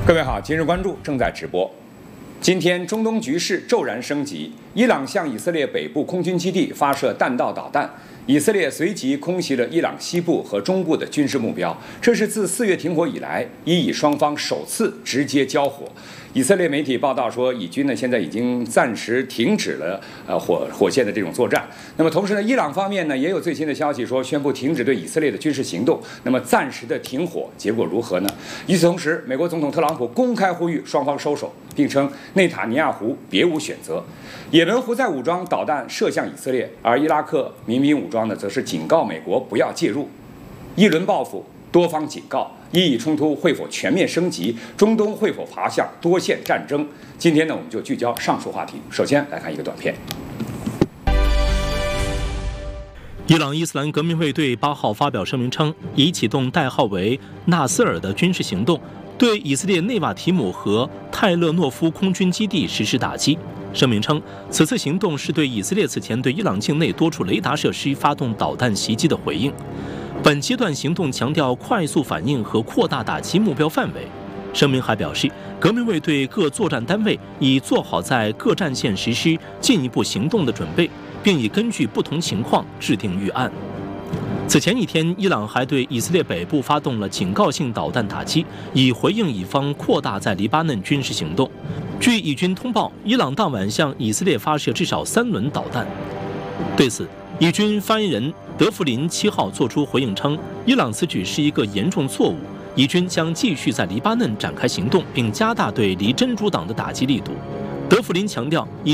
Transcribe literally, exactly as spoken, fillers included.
各位好，今日关注正在直播。今天中东局势骤然升级，伊朗向以色列北部空军基地发射弹道导弹，以色列随即空袭了伊朗西部和中部的军事目标。这是自四月停火以来，伊以双方首次直接交火。以色列媒体报道说，以军呢现在已经暂时停止了呃火火线的这种作战。那么同时呢，伊朗方面呢也有最新的消息说，宣布停止对以色列的军事行动。那么暂时的停火结果如何呢？与此同时，美国总统特朗普公开呼吁双方收手，并称内塔尼亚胡别无选择。也门胡塞武装导弹射向以色列，而伊拉克民兵武装呢则是警告美国不要介入。一轮报复，多方警告，伊以冲突会否全面升级？中东会否爬向多线战争？今天呢，我们就聚焦上述话题。首先来看一个短片。 伊朗伊斯兰革命卫队八号发表声明称，已启动代号为“纳斯尔”的军事行动，对以色列内瓦提姆和泰勒诺夫空军基地实施打击。声明称，此次行动是对以色列此前对伊朗境内多处雷达设施发动导弹袭击的回应。本阶段行动强调快速反应和扩大打击目标范围。声明还表示，革命卫队各作战单位已做好在各战线实施进一步行动的准备，并已根据不同情况制定预案。此前一天，伊朗还对以色列北部发动了警告性导弹打击，以回应以方扩大在黎巴嫩军事行动。据以军通报，伊朗当晚向以色列发射至少三轮导弹。对此，以军发言人德弗林七号作出回应称，伊朗此举是一个严重错误，以军将继续在黎巴嫩展开行动，并加大对离真主党的打击力度。德弗林强调，以